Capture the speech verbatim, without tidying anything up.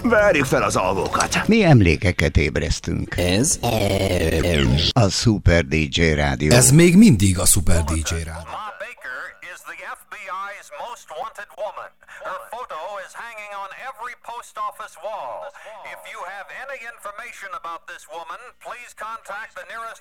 Várjuk fel az alvókat. Mi emlékeket ébresztünk. Ez a Super dé dzsé Rádió. Ez még mindig a Super dé dzsé Rádió. Ma Baker is the F B I's most wanted woman. Her photo is hanging on every post office wall. If you have any information about this woman, please contact the nearest